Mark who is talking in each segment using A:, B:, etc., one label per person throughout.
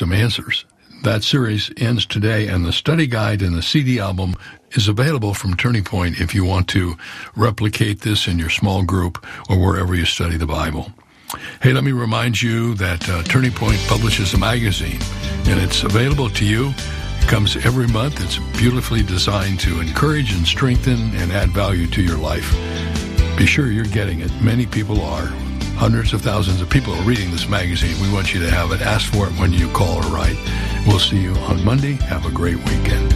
A: some answers. That series ends today, and the study guide and the CD album is available from Turning Point if you want to replicate this in your small group or wherever you study the Bible. Hey, let me remind you that Turning Point publishes a magazine, and it's available to you. It comes every month. It's beautifully designed to encourage and strengthen and add value to your life. Be sure you're getting it. Many people are. Hundreds of thousands of people are reading this magazine. We want you to have it. Ask for it when you call or write. We'll see you on Monday. Have a great weekend.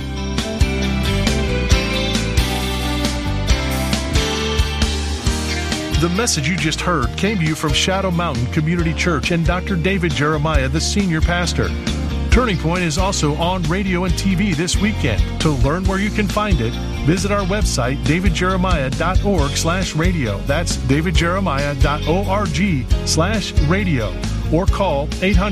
B: The message you just heard came to you from Shadow Mountain Community Church and Dr. David Jeremiah, the senior pastor. Turning Point is also on radio and TV this weekend. To learn where you can find it, visit our website, davidjeremiah.org/radio. That's davidjeremiah.org/radio. Or call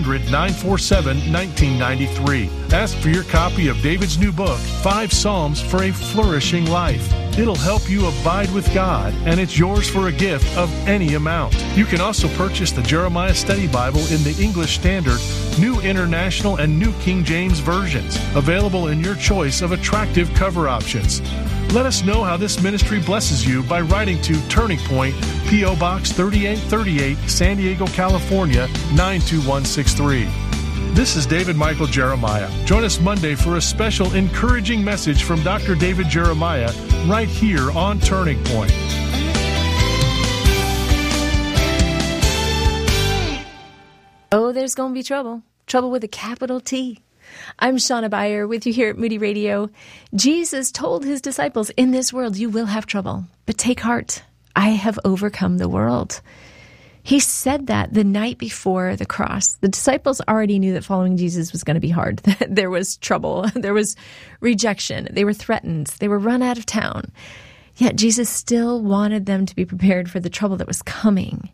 B: 800-947-1993. Ask for your copy of David's new book, 5 Psalms for a Flourishing Life. It'll help you abide with God, and it's yours for a gift of any amount. You can also purchase the Jeremiah Study Bible in the English Standard, New International, and New King James versions, available in your choice of attractive cover options. Let us know how this ministry blesses you by writing to Turning Point, P.O. Box 3838, San Diego, California, 92163. This is David Michael Jeremiah. Join us Monday for a special encouraging message from Dr. David Jeremiah right here on Turning Point.
C: Oh, there's going to be trouble. Trouble with a capital T. I'm Shauna Beyer with you here at Moody Radio. Jesus told his disciples, in this world you will have trouble, but take heart. I have overcome the world. He said that the night before the cross. The disciples already knew that following Jesus was going to be hard. There was trouble. There was rejection. They were threatened. They were run out of town. Yet Jesus still wanted them to be prepared for the trouble that was coming.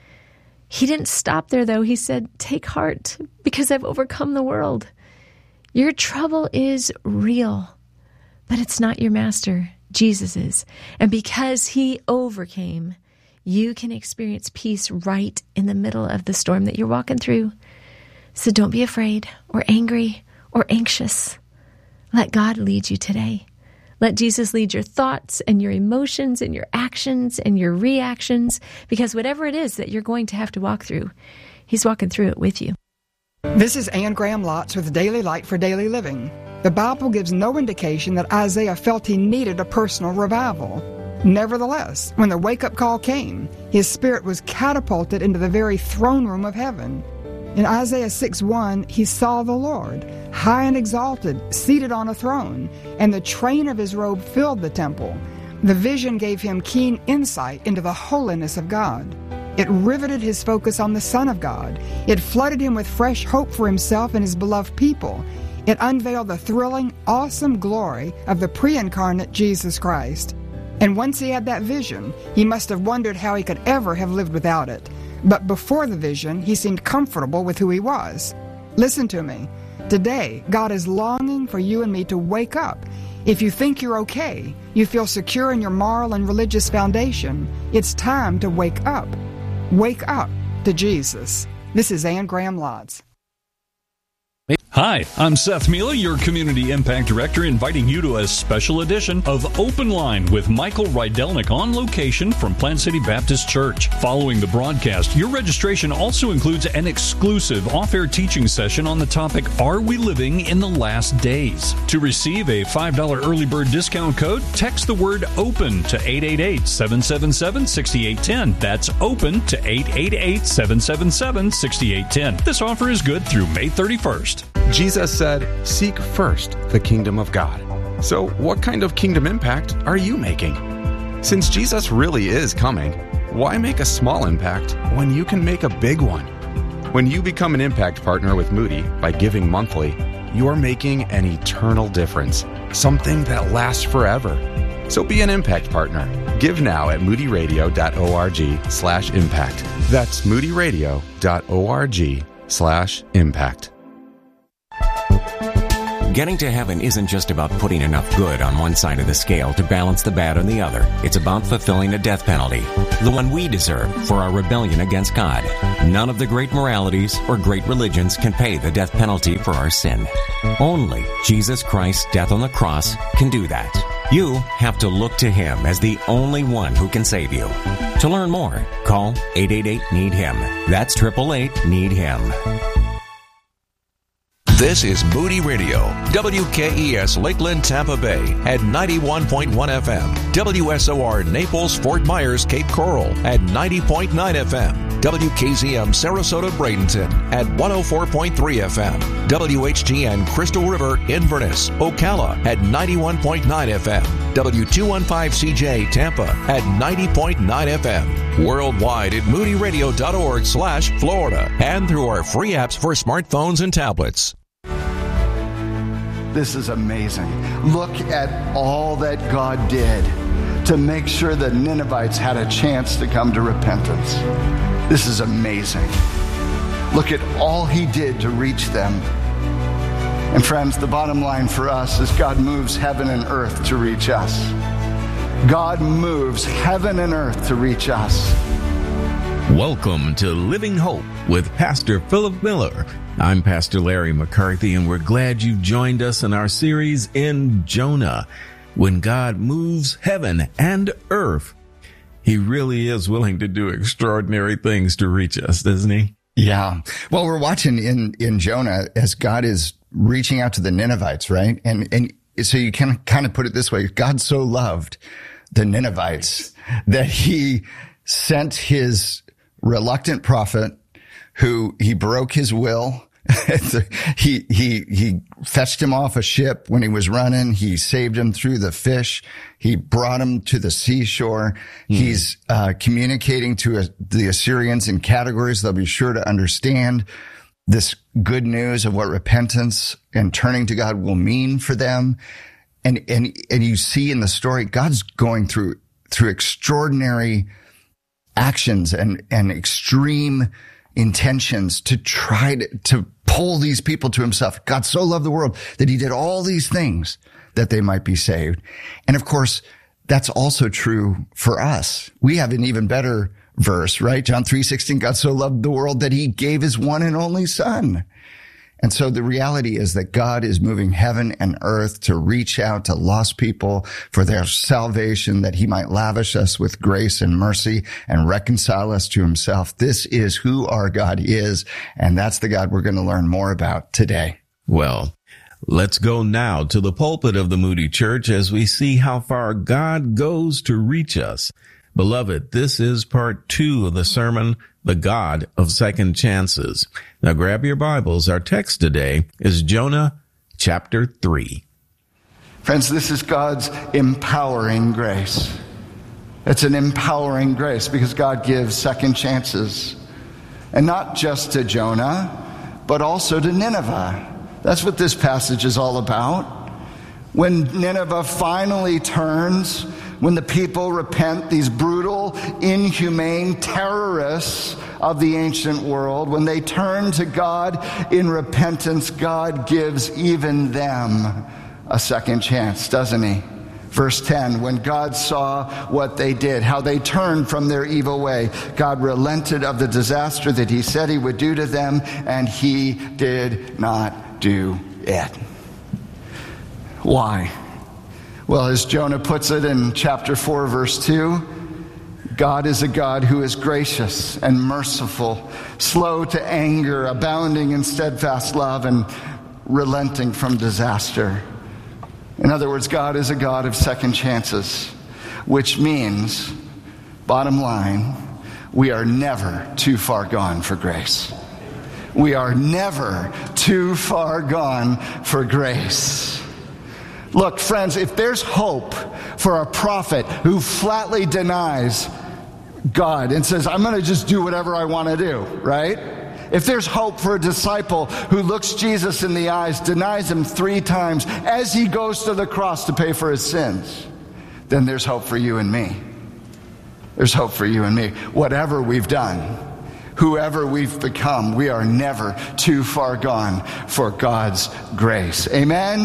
C: He didn't stop there, though. He said, take heart, because I've overcome the world. Your trouble is real, but it's not your master. Jesus is. And because he overcame, you can experience peace right in the middle of the storm that you're walking through. So don't be afraid or angry or anxious. Let God lead you today. Let Jesus lead your thoughts and your emotions and your actions and your reactions, because whatever it is that you're going to have to walk through, he's walking through it with you.
D: This is Ann Graham Lotz with Daily Light for Daily Living. The Bible gives no indication that Isaiah felt he needed a personal revival. Nevertheless, when the wake-up call came, his spirit was catapulted into the very throne room of heaven. In Isaiah 6:1, he saw the Lord, high and exalted, seated on a throne, and the train of his robe filled the temple. The vision gave him keen insight into the holiness of God. It riveted his focus on the Son of God. It flooded him with fresh hope for himself and his beloved people. It unveiled the thrilling, awesome glory of the pre-incarnate Jesus Christ. And once he had that vision, he must have wondered how he could ever have lived without it. But before the vision, he seemed comfortable with who he was. Listen to me. Today, God is longing for you and me to wake up. If you think you're okay, you feel secure in your moral and religious foundation, it's time to wake up. Wake up to Jesus. This is Ann Graham Lotz.
E: Hi, I'm Seth Mila, your Community Impact Director, inviting you to a special edition of Open Line with Michael Rydelnik on location from Plant City Baptist Church. Following the broadcast, your registration also includes an exclusive off-air teaching session on the topic, Are We Living in the Last Days? To receive a $5 early bird discount code, text the word OPEN to 888-777-6810. That's OPEN to 888-777-6810. This offer is good through May 31st.
F: Jesus said, seek first the kingdom of God. So what kind of kingdom impact are you making? Since Jesus really is coming, why make a small impact when you can make a big one? When you become an impact partner with Moody by giving monthly, you're making an eternal difference, something that lasts forever. So be an impact partner. Give now at moodyradio.org/impact. That's moodyradio.org/impact.
G: Getting to heaven isn't just about putting enough good on one side of the scale to balance the bad on the other. It's about fulfilling a death penalty, the one we deserve for our rebellion against God. None of the great moralities or great religions can pay the death penalty for our sin. Only Jesus Christ's death on the cross can do that. You have to look to Him as the only one who can save you. To learn more, call 888-NEED-HIM. That's 888-NEED-HIM.
H: This is Moody Radio, WKES Lakeland, Tampa Bay at 91.1 FM, WSOR Naples, Fort Myers, Cape Coral at 90.9 FM, WKZM Sarasota, Bradenton at 104.3 FM, WHGN Crystal River, Inverness, Ocala at 91.9 FM, W215CJ Tampa at 90.9 FM, worldwide at moodyradio.org/Florida, and through our free apps for smartphones and tablets.
I: This is amazing. Look at all that God did to make sure the Ninevites had a chance to come to repentance. This is amazing. Look at all He did to reach them. And friends, the bottom line for us is God moves heaven and earth to reach us. God moves heaven and earth to reach us.
J: Welcome to Living Hope with Pastor Philip Miller. I'm Pastor Larry McCarthy, and we're glad you joined us in our series in Jonah. When God moves heaven and earth, He really is willing to do extraordinary things to reach us, doesn't He?
K: Yeah. Well, we're watching in Jonah as God is reaching out to the Ninevites, right? And so you can kind of put it this way. God so loved the Ninevites that He sent His reluctant prophet, who He broke his will. He fetched him off a ship when he was running. He saved him through the fish. He brought him to the seashore. He's communicating to the Assyrians in categories they'll be sure to understand this good news of what repentance and turning to God will mean for them. And you see in the story, God's going through extraordinary actions and extreme intentions to try to pull these people to Himself. God so loved the world that He did all these things that they might be saved. And of course, that's also true for us. We have an even better verse, right? John 3:16, God so loved the world that He gave His one and only Son. And so the reality is that God is moving heaven and earth to reach out to lost people for their salvation, that He might lavish us with grace and mercy and reconcile us to Himself. This is who our God is, and that's the God we're going to learn more about today.
J: Well, let's go now to the pulpit of the Moody Church as we see how far God goes to reach us. Beloved, this is part 2 of the sermon, The God of Second Chances. Now grab your Bibles. Our text today is Jonah chapter 3.
I: Friends, this is God's empowering grace. It's an empowering grace because God gives second chances. And not just to Jonah, but also to Nineveh. That's what this passage is all about. When Nineveh finally turns, when the people repent, these brutal, inhumane terrorists of the ancient world, when they turn to God in repentance, God gives even them a second chance, doesn't He? Verse 10, when God saw what they did, how they turned from their evil way, God relented of the disaster that He said He would do to them, and He did not do it. Why? Well, as Jonah puts it in chapter 4, verse 2, God is a God who is gracious and merciful, slow to anger, abounding in steadfast love, and relenting from disaster. In other words, God is a God of second chances, which means, bottom line, we are never too far gone for grace. We are never too far gone for grace. Look, friends, if there's hope for a prophet who flatly denies God and says, I'm going to just do whatever I want to do, right? If there's hope for a disciple who looks Jesus in the eyes, denies Him 3 times as He goes to the cross to pay for his sins, then there's hope for you and me. There's hope for you and me. Whatever we've done, whoever we've become, we are never too far gone for God's grace. Amen?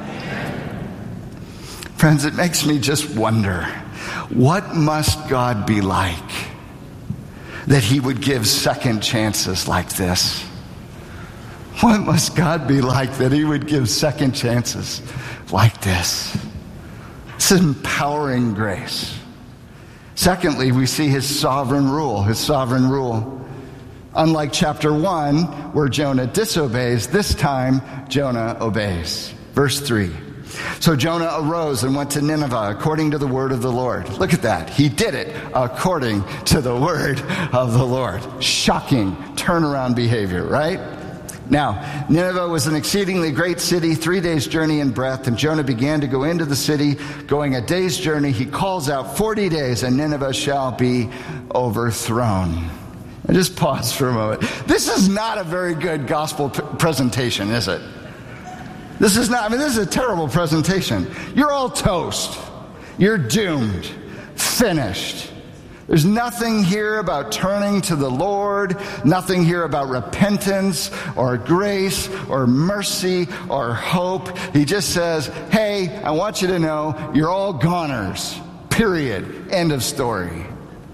I: Friends, it makes me just wonder, what must God be like that he would give second chances like this? What must God be like that he would give second chances like this? It's empowering grace. Secondly, we see his sovereign rule. His sovereign rule. Unlike chapter 1, where Jonah disobeys, this time Jonah obeys. Verse 3. So Jonah arose and went to Nineveh according to the word of the Lord. Look at that. He did it according to the word of the Lord. Shocking turnaround behavior, right? Now, Nineveh was an exceedingly great city, 3 days' journey in breadth, and Jonah began to go into the city. Going a day's journey, he calls out, 40 days, and Nineveh shall be overthrown. And just pause for a moment. This is not a very good gospel presentation, is it? This is a terrible presentation. You're all toast. You're doomed. Finished. There's nothing here about turning to the Lord, nothing here about repentance or grace or mercy or hope. He just says, hey, I want you to know you're all goners. Period. End of story.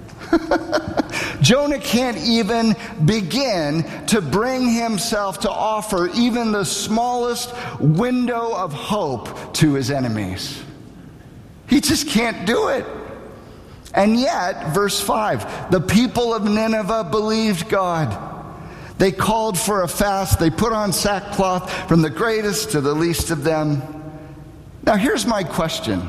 I: Jonah can't even begin to bring himself to offer even the smallest window of hope to his enemies. He just can't do it. And yet, verse 5, the people of Nineveh believed God. They called for a fast. They put on sackcloth from the greatest to the least of them. Now, here's my question.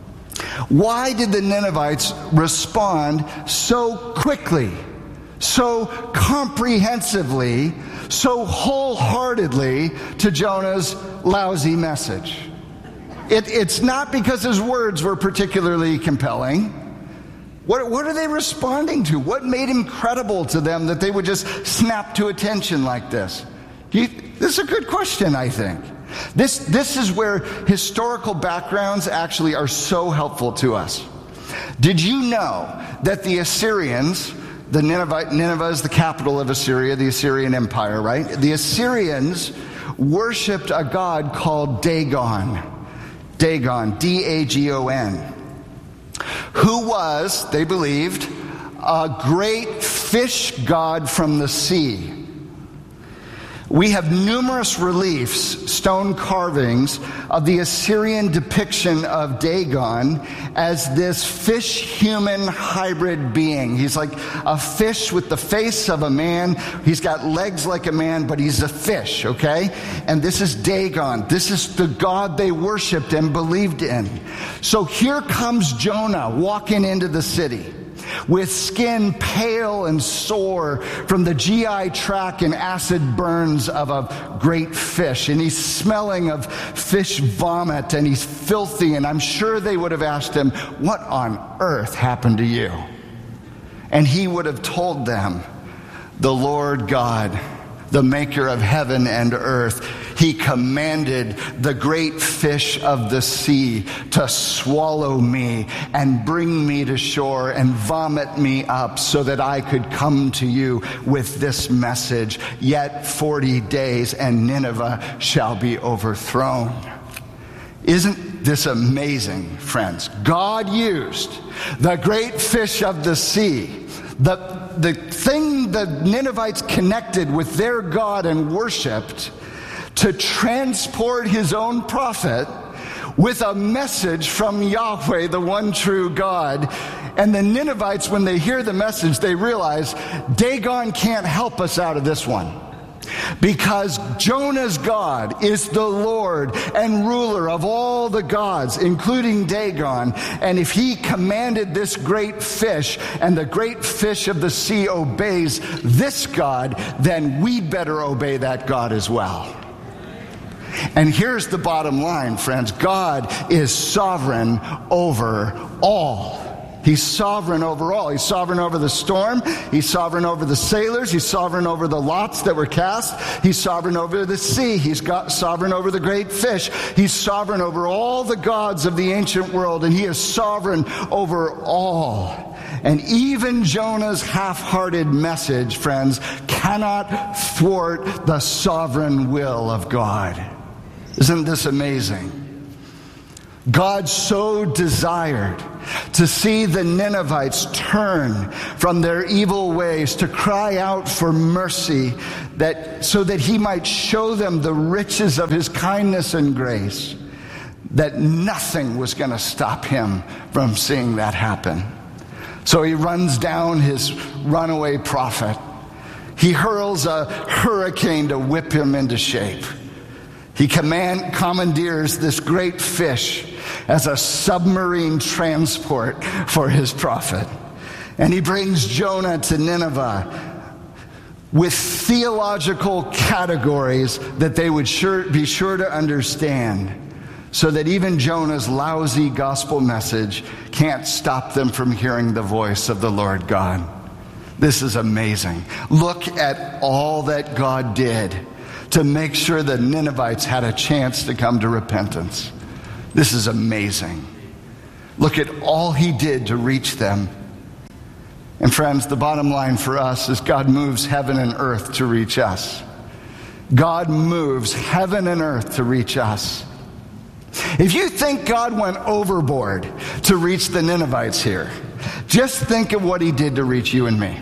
I: Why did the Ninevites respond so quickly, so comprehensively, so wholeheartedly to Jonah's lousy message? It's not because his words were particularly compelling. What are they responding to? What made him credible to them that they would just snap to attention like this? This is a good question, I think. This is where historical backgrounds actually are so helpful to us. Did you know that the Assyrians, Nineveh is the capital of Assyria, the Assyrian Empire, right? The Assyrians worshipped a god called Dagon. Dagon, D-A-G-O-N. Who was, they believed, a great fish god from the sea. We have numerous reliefs, stone carvings, of the Assyrian depiction of Dagon as this fish-human hybrid being. He's like a fish with the face of a man. He's got legs like a man, but he's a fish, okay? And this is Dagon. This is the god they worshipped and believed in. So here comes Jonah walking into the city with skin pale and sore from the GI tract and acid burns of a great fish. And he's smelling of fish vomit, and he's filthy. And I'm sure they would have asked him, what on earth happened to you? And he would have told them, the Lord God, the maker of heaven and earth, he commanded the great fish of the sea to swallow me and bring me to shore and vomit me up so that I could come to you with this message. Yet 40 days and Nineveh shall be overthrown. Isn't this amazing, friends? God used the great fish of the sea, the thing the Ninevites connected with their God and worshipped, to transport his own prophet with a message from Yahweh, the one true God. And the Ninevites, when they hear the message, they realize Dagon can't help us out of this one. Because Jonah's God is the Lord and ruler of all the gods, including Dagon. And if he commanded this great fish, and the great fish of the sea obeys this God, then we better obey that God as well. And here's the bottom line, friends. God is sovereign over all. He's sovereign over all. He's sovereign over the storm. He's sovereign over the sailors. He's sovereign over the lots that were cast. He's sovereign over the sea. He's sovereign over the great fish. He's sovereign over all the gods of the ancient world, and he is sovereign over all. And even Jonah's half-hearted message, friends, cannot thwart the sovereign will of God. Isn't this amazing? God so desired to see the Ninevites turn from their evil ways, to cry out for mercy, so that he might show them the riches of his kindness and grace, that nothing was going to stop him from seeing that happen. So he runs down his runaway prophet. He hurls a hurricane to whip him into shape. He commandeers this great fish as a submarine transport for his prophet. And he brings Jonah to Nineveh with theological categories that they would be sure to understand, so that even Jonah's lousy gospel message can't stop them from hearing the voice of the Lord God. This is amazing. Look at all that God did to make sure the Ninevites had a chance to come to repentance. This is amazing. Look at all he did to reach them. And friends, the bottom line for us is God moves heaven and earth to reach us. God moves heaven and earth to reach us. If you think God went overboard to reach the Ninevites here, just think of what he did to reach you and me.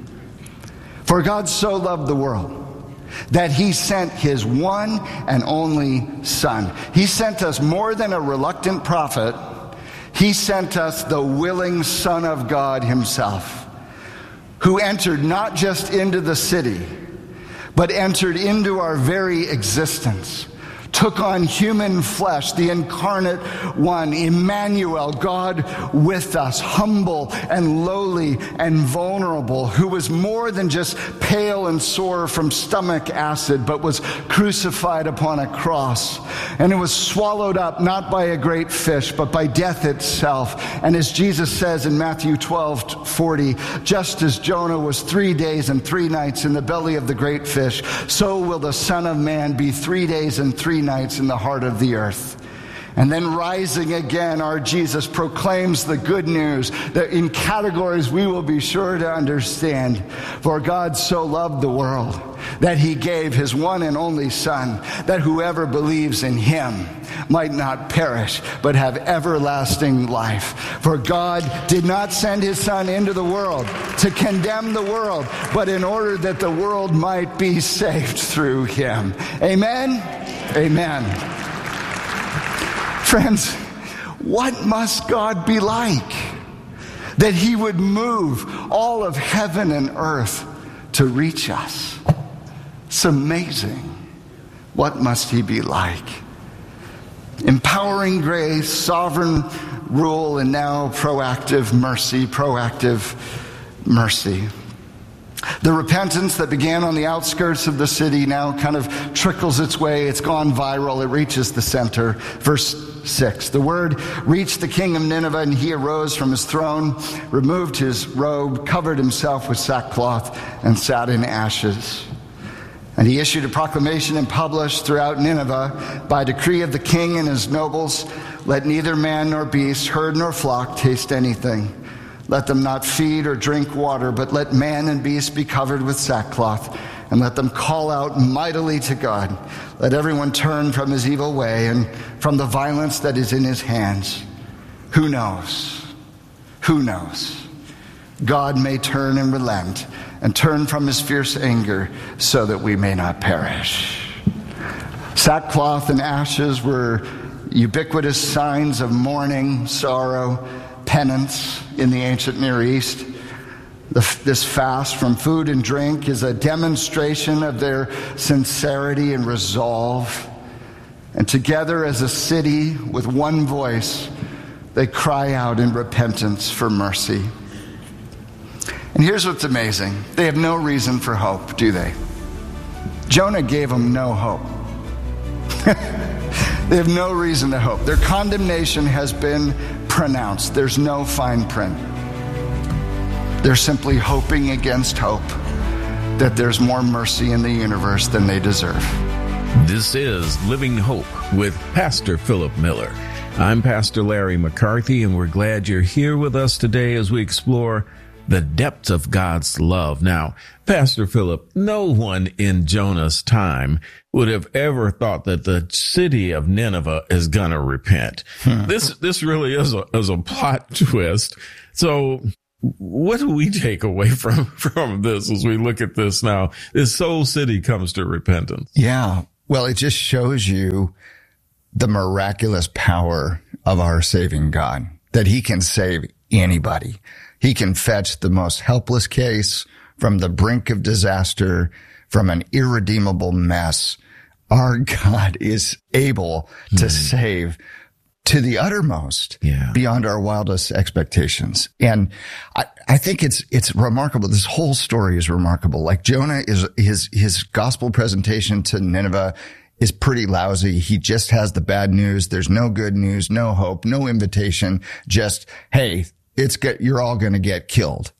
I: For God so loved the world that he sent his one and only Son. He sent us more than a reluctant prophet. He sent us the willing Son of God himself, who entered not just into the city, but entered into our very existence, took on human flesh, the incarnate one, Emmanuel, God with us, humble and lowly and vulnerable, who was more than just pale and sore from stomach acid, but was crucified upon a cross. And it was swallowed up not by a great fish, but by death itself. And as Jesus says in Matthew 12:40, just as Jonah was 3 days and 3 nights in the belly of the great fish, so will the Son of Man be 3 days and 3 nights in the heart of the earth. And then rising again, our Jesus proclaims the good news that in categories we will be sure to understand. For God so loved the world that he gave his one and only Son, that whoever believes in him might not perish, but have everlasting life. For God did not send his Son into the world to condemn the world, but in order that the world might be saved through him. Amen? Amen. Friends, what must God be like that he would move all of heaven and earth to reach us? It's amazing. What must he be like? Empowering grace, sovereign rule, and now proactive mercy. The repentance that began on the outskirts of the city now kind of trickles its way. It's gone viral. It reaches the center. Verse 6. The word reached the king of Nineveh, and he arose from his throne, removed his robe, covered himself with sackcloth, and sat in ashes. And he issued a proclamation and published throughout Nineveh, by decree of the king and his nobles, let neither man nor beast, herd nor flock taste anything. Let them not feed or drink water, but let man and beast be covered with sackcloth, and let them call out mightily to God. Let everyone turn from his evil way and from the violence that is in his hands. Who knows? Who knows? God may turn and relent and turn from his fierce anger so that we may not perish. Sackcloth and ashes were ubiquitous signs of mourning, sorrow, penance in the ancient Near East. This fast from food and drink is a demonstration of their sincerity and resolve. And together as a city with one voice, they cry out in repentance for mercy. And here's what's amazing. They have no reason for hope, do they? Jonah gave them no hope. They have no reason to hope. Their condemnation has been pronounced. There's no fine print. They're simply hoping against hope that there's more mercy in the universe than they deserve.
J: This is Living Hope with Pastor Philip Miller. I'm Pastor Larry McCarthy, and we're glad you're here with us today as we explore the depths of God's love. Now, Pastor Philip, no one in Jonah's time would have ever thought that the city of Nineveh is going to repent. This really is a plot twist. So what do we take away from this as we look at this now? This whole city comes to repentance.
K: Yeah. Well, it just shows you the miraculous power of our saving God, that he can save anybody. He can fetch the most helpless case from the brink of disaster, from an irredeemable mess. Our God is able to save to the uttermost, beyond our wildest expectations. And I think it's remarkable. This whole story is remarkable. Like Jonah his gospel presentation to Nineveh is pretty lousy. He just has the bad news. There's no good news, no hope, no invitation. Just, hey, you're all going to get killed,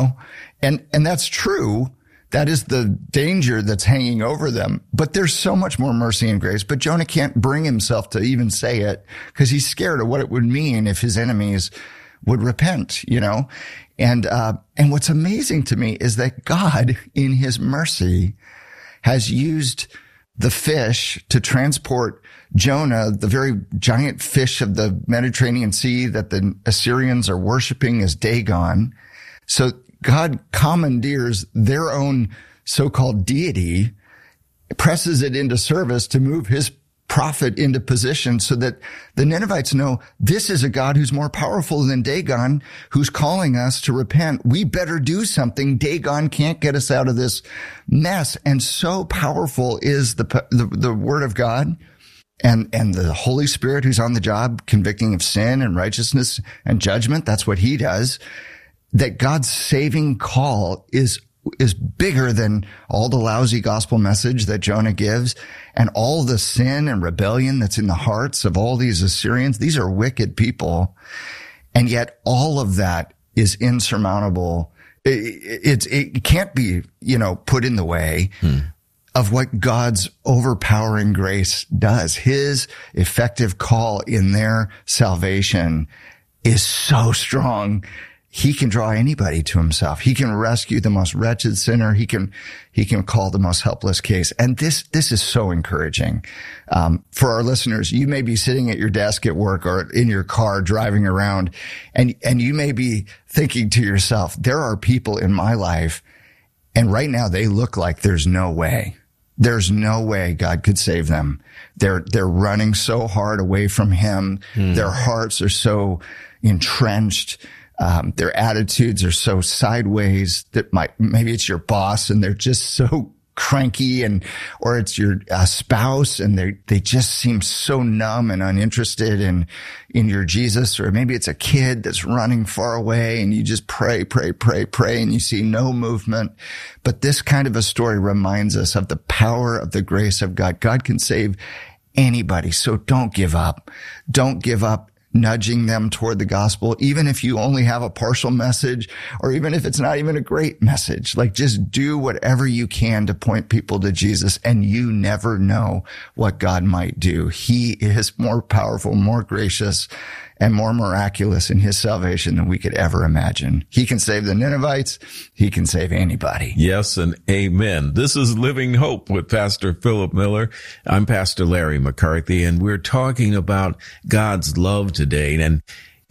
K: and that's true. That is the danger that's hanging over them. But there's so much more mercy and grace. But Jonah can't bring himself to even say it because he's scared of what it would mean if his enemies would repent, And what's amazing to me is that God, in his mercy, has used the fish to transport Jonah, the very giant fish of the Mediterranean Sea that the Assyrians are worshiping as Dagon. So God commandeers their own so-called deity, presses it into service to move his prophet into position so that the Ninevites know this is a God who's more powerful than Dagon, who's calling us to repent. We better do something. Dagon can't get us out of this mess. And so powerful is the word of God and the Holy Spirit who's on the job convicting of sin and righteousness and judgment. That's what he does. That God's saving call is bigger than all the lousy gospel message that Jonah gives and all the sin and rebellion that's in the hearts of all these Assyrians. These are wicked people. And yet all of that is insurmountable. It can't be, put in the way of what God's overpowering grace does. His effective call in their salvation is so strong. He can draw anybody to himself. He can rescue the most wretched sinner. He can call the most helpless case. And this is so encouraging. For our listeners, you may be sitting at your desk at work or in your car driving around and you may be thinking to yourself, there are people in my life and right now they look like there's no way. There's no way God could save them. They're running so hard away from him. Their hearts are so entrenched. Their attitudes are so sideways that maybe it's your boss and they're just so cranky or it's your spouse and they just seem so numb and uninterested in your Jesus, or maybe it's a kid that's running far away and you just pray and you see no movement. But this kind of a story reminds us of the power of the grace of God. God can save anybody. So don't give up. Don't give up nudging them toward the gospel, even if you only have a partial message, or even if it's not even a great message. Like, just do whatever you can to point people to Jesus, and you never know what God might do. He is more powerful, more gracious, and more miraculous in his salvation than we could ever imagine. He can save the Ninevites. He can save anybody.
J: Yes, and amen. This is Living Hope with Pastor Philip Miller. I'm Pastor Larry McCarthy, and we're talking about God's love today. And,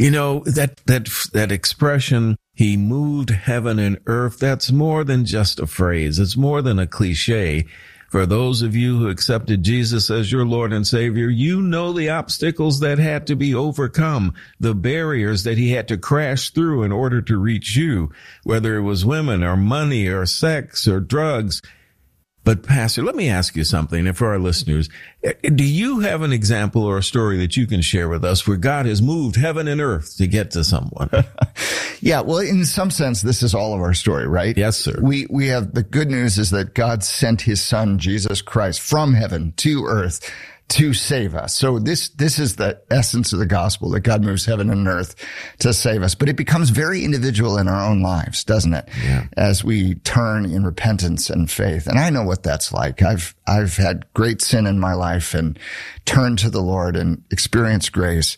J: that expression, he moved heaven and earth, that's more than just a phrase. It's more than a cliche. For those of you who accepted Jesus as your Lord and Savior, you know the obstacles that had to be overcome, the barriers that he had to crash through in order to reach you, whether it was women or money or sex or drugs. But Pastor, let me ask you something, and for our listeners, do you have an example or a story that you can share with us where God has moved heaven and earth to get to someone?
K: Yeah, well, in some sense, this is all of our story, right?
J: Yes, sir.
K: We have, the good news is that God sent his son, Jesus Christ, from heaven to earth to save us. So this is the essence of the gospel, that God moves heaven and earth to save us. But it becomes very individual in our own lives, doesn't it?
J: Yeah.
K: As we turn in repentance and faith. And I know what that's like. I've had great sin in my life and turned to the Lord and experienced grace.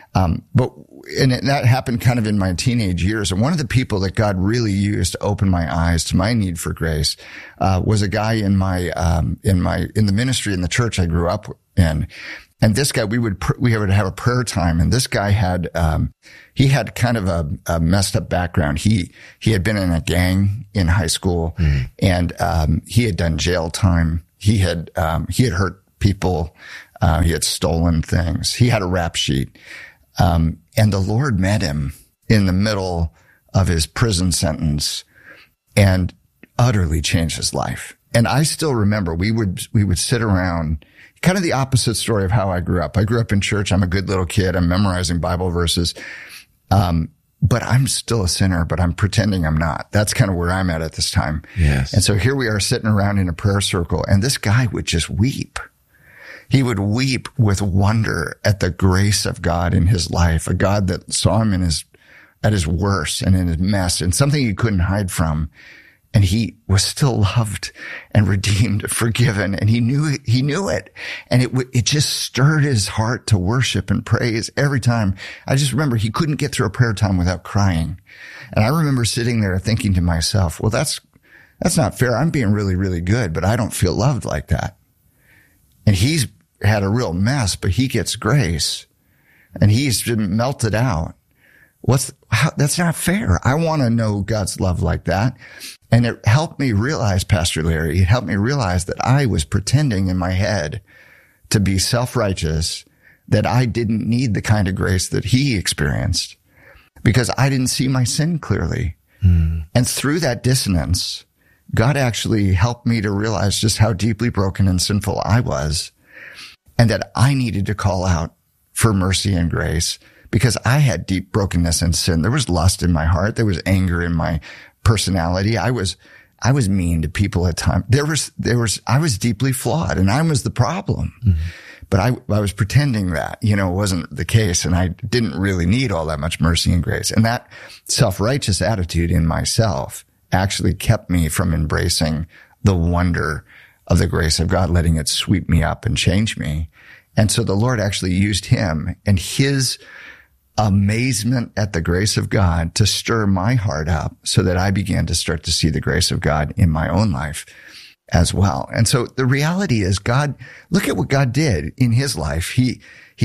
K: That happened kind of in my teenage years. And one of the people that God really used to open my eyes to my need for grace, was a guy in the ministry in the church I grew up in. And this guy, we would have a prayer time. And this guy had kind of a messed up background. He had been in a gang in high school, and he had done jail time. He had hurt people. He had stolen things. He had a rap sheet. And the Lord met him in the middle of his prison sentence and utterly changed his life. And I still remember we would sit around, kind of the opposite story of how I grew up. I grew up in church. I'm a good little kid. I'm memorizing Bible verses. But I'm still a sinner, but I'm pretending I'm not. That's kind of where I'm at this time.
J: Yes.
K: And so here we are sitting around in a prayer circle, and this guy would just weep. He would weep with wonder at the grace of God in his life, a God that saw him at his worst and in his mess, and something he couldn't hide from. And he was still loved and redeemed, forgiven, and he knew it. And it just stirred his heart to worship and praise every time. I just remember he couldn't get through a prayer time without crying. And I remember sitting there thinking to myself, well, that's not fair. I'm being really, really good, but I don't feel loved like that. And he's had a real mess, but he gets grace and he's been melted out. That's not fair. I want to know God's love like that. And it helped me realize, Pastor Larry, it helped me realize that I was pretending in my head to be self-righteous, that I didn't need the kind of grace that he experienced because I didn't see my sin clearly. And through that dissonance, God actually helped me to realize just how deeply broken and sinful I was, and that I needed to call out for mercy and grace because I had deep brokenness and sin. There was lust in my heart. There was anger in my personality. I was mean to people at times. I was deeply flawed, and I was the problem. But I was pretending that, it wasn't the case, and I didn't really need all that much mercy and grace. And that self-righteous attitude in myself actually kept me from embracing the wonder of the grace of God, letting it sweep me up and change me. And so the Lord actually used him and his amazement at the grace of God to stir my heart up so that I began to start to see the grace of God in my own life as well. And so the reality is look at what God did in his life. He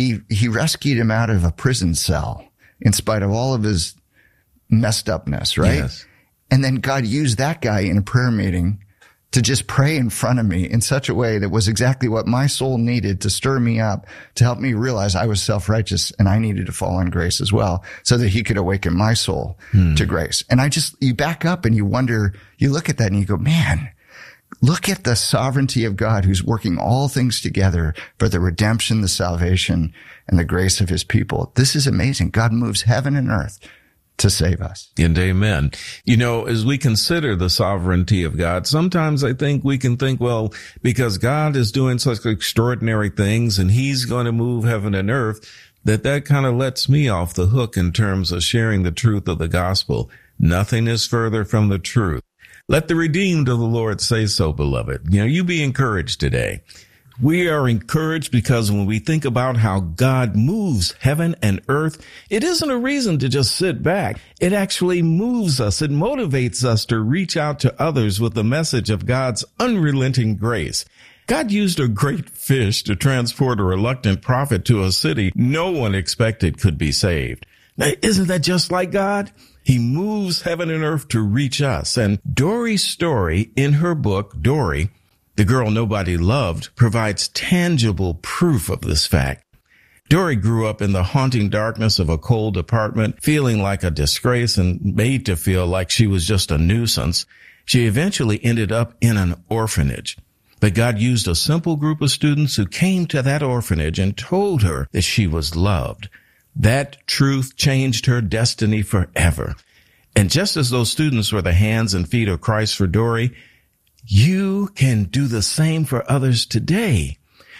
K: rescued him out of a prison cell in spite of all of his messed upness, right?
J: Yes.
K: And then God used that guy in a prayer meeting to just pray in front of me in such a way that was exactly what my soul needed to stir me up, to help me realize I was self-righteous and I needed to fall on grace as well so that he could awaken my soul to grace. And you back up and you wonder, you look at that and you go, man, look at the sovereignty of God who's working all things together for the redemption, the salvation, and the grace of his people. This is amazing. God moves heaven and earth to save us.
J: And amen. As we consider the sovereignty of God, sometimes I think we can think, well, because God is doing such extraordinary things and he's going to move heaven and earth, that kind of lets me off the hook in terms of sharing the truth of the gospel. Nothing is further from the truth. Let the redeemed of the Lord say so, beloved. You be encouraged today. We are encouraged because when we think about how God moves heaven and earth, it isn't a reason to just sit back. It actually moves us. It motivates us to reach out to others with the message of God's unrelenting grace. God used a great fish to transport a reluctant prophet to a city no one expected could be saved. Now, isn't that just like God? He moves heaven and earth to reach us. And Dory's story in her book, Dory, The Girl Nobody Loved, provides tangible proof of this fact. Dory grew up in the haunting darkness of a cold apartment, feeling like a disgrace and made to feel like she was just a nuisance. She eventually ended up in an orphanage. But God used a simple group of students who came to that orphanage and told her that she was loved. That truth changed her destiny forever. And just as those students were the hands and feet of Christ for Dory, you can do the same for others today.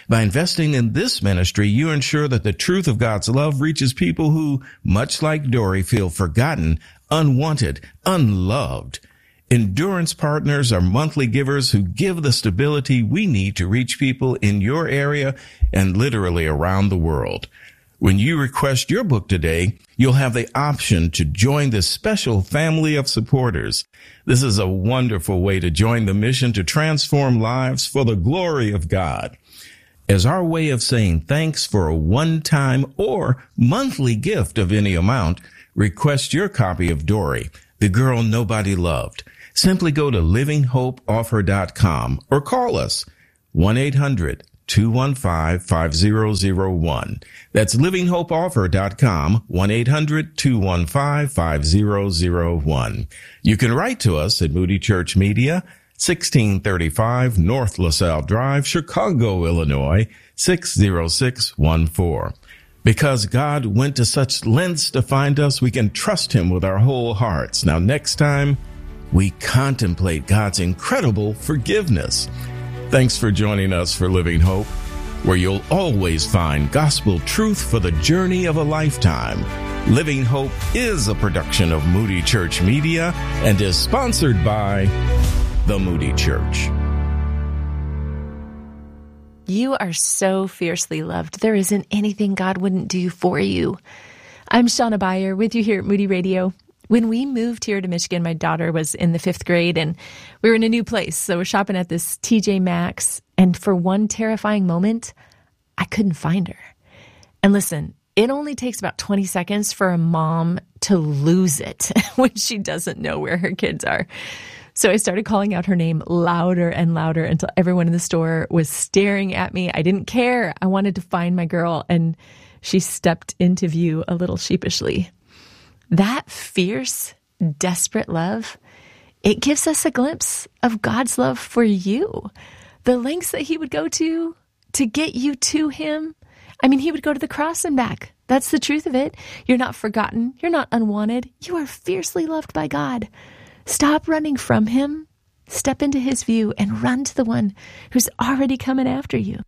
J: By investing in this ministry, you ensure that the truth of God's love reaches people who, much like Dory, feel forgotten, unwanted, unloved. Endurance Partners are monthly givers who give the stability we need to reach people in your area and literally around the world. When you request your book today, you'll have the option to join this special family of supporters. This is a wonderful way to join the mission to transform lives for the glory of God. As our way of saying thanks for a one-time or monthly gift of any amount, request your copy of Dory, the Girl Nobody Loved. Simply go to livinghopeoffer.com or call us 1-800-215-5001. That's livinghopeoffer.com, 1-800-215-5001. You can write to us at Moody Church Media, 1635 North LaSalle Drive, Chicago, Illinois, 60614. Because God went to such lengths to find us, we can trust him with our whole hearts. Now, next time, we contemplate God's incredible forgiveness. Thanks for joining us for Living Hope, where you'll always find gospel truth for the journey of a lifetime. Living Hope is a production of Moody Church Media and is sponsored by the Moody Church.
C: You are so fiercely loved. There isn't anything God wouldn't do for you. I'm Shauna Beyer with you here at Moody Radio. When we moved here to Michigan, my daughter was in the 5th grade and we were in a new place. So we're shopping at this TJ Maxx. And for one terrifying moment, I couldn't find her. And listen, it only takes about 20 seconds for a mom to lose it when she doesn't know where her kids are. So I started calling out her name louder and louder until everyone in the store was staring at me. I didn't care. I wanted to find my girl, and she stepped into view a little sheepishly. That fierce, desperate love, it gives us a glimpse of God's love for you. The lengths that he would go to get you to him. I mean, he would go to the cross and back. That's the truth of it. You're not forgotten. You're not unwanted. You are fiercely loved by God. Stop running from him. Step into his view and run to the one who's already coming after you.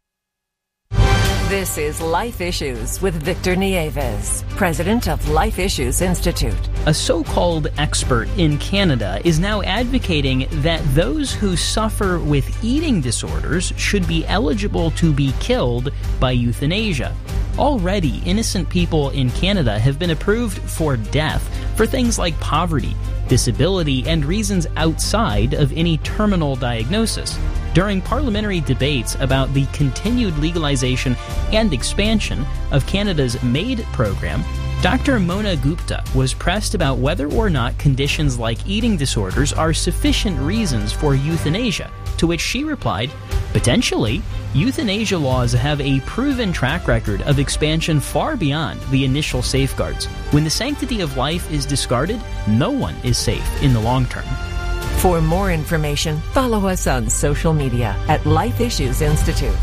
L: This is Life Issues with Victor Nieves, president of Life Issues Institute.
M: A so-called expert in Canada is now advocating that those who suffer with eating disorders should be eligible to be killed by euthanasia. Already, innocent people in Canada have been approved for death for things like poverty, disability, and reasons outside of any terminal diagnosis. During parliamentary debates about the continued legalization and expansion of Canada's MAID program, Dr. Mona Gupta was pressed about whether or not conditions like eating disorders are sufficient reasons for euthanasia, to which she replied, potentially, euthanasia laws have a proven track record of expansion far beyond the initial safeguards. When the sanctity of life is discarded, no one is safe in the long term.
L: For more information, follow us on social media at Life Issues Institute.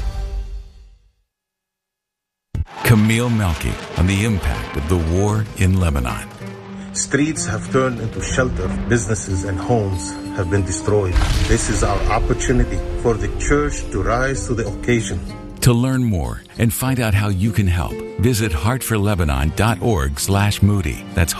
N: Camille Melky on the impact of the war in Lebanon.
O: Streets have turned into shelter. Businesses and homes have been destroyed. This is our opportunity for the church to rise to the occasion.
N: To learn more and find out how you can help, visit heartforlebanon.org/Moody. That's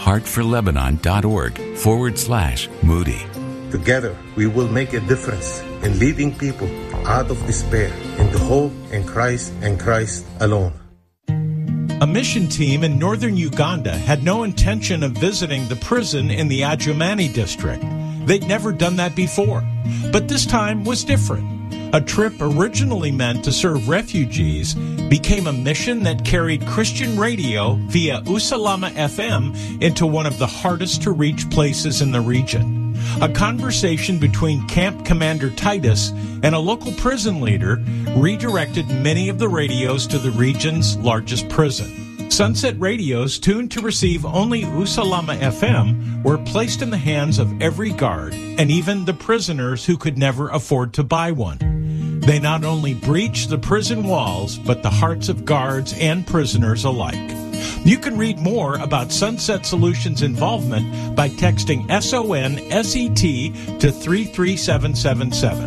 N: heartforlebanon.org/Moody.
O: Together, we will make a difference in leading people out of despair into hope in Christ and Christ alone.
P: A mission team in northern Uganda had no intention of visiting the prison in the Adjumani district. They'd never done that before. But this time was different. A trip originally meant to serve refugees became a mission that carried Christian radio via Usalama FM into one of the hardest to reach places in the region. A conversation between Camp Commander Titus and a local prison leader redirected many of the radios to the region's largest prison. Sunset radios tuned to receive only Usalama FM were placed in the hands of every guard and even the prisoners who could never afford to buy one. They not only breached the prison walls, but the hearts of guards and prisoners alike. You can read more about Sunset Solutions' involvement by texting SONSET to 33777.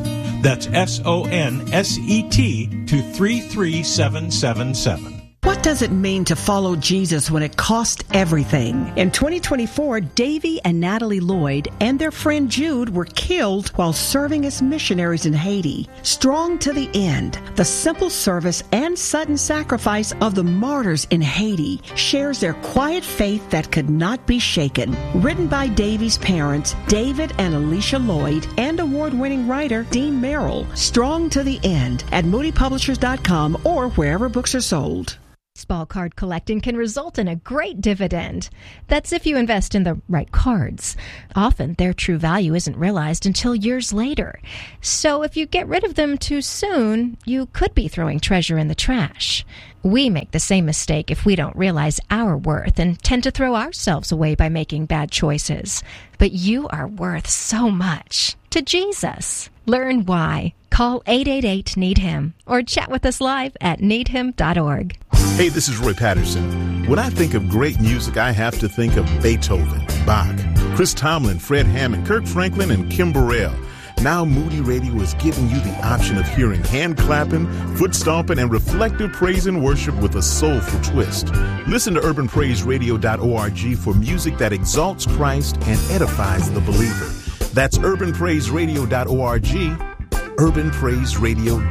P: That's SONSET to 33777.
Q: What does it mean to follow Jesus when it costs everything? In 2024, Davy and Natalie Lloyd and their friend Jude were killed while serving as missionaries in Haiti. Strong to the end, the simple service and sudden sacrifice of the martyrs in Haiti shares their quiet faith that could not be shaken. Written by Davy's parents, David and Alicia Lloyd, and award-winning writer Dean Merrill. Strong to the end at moodypublishers.com or wherever books are sold.
C: Baseball card collecting can result in a great dividend. That's if you invest in the right cards. Often, their true value isn't realized until years later. So if you get rid of them too soon, you could be throwing treasure in the trash. We make the same mistake if we don't realize our worth and tend to throw ourselves away by making bad choices. But you are worth so much to Jesus. Learn why. Call 888-NEED-HIM or chat with us live at needhim.org.
R: Hey, this is Roy Patterson. When I think of great music, I have to think of Beethoven, Bach, Chris Tomlin, Fred Hammond, Kirk Franklin, and Kim Burrell. Now Moody Radio is giving you the option of hearing hand clapping, foot stomping, and reflective praise and worship with a soulful twist. Listen to urbanpraiseradio.org for music that exalts Christ and edifies the believer. That's urbanpraiseradio.org, urbanpraiseradio.org.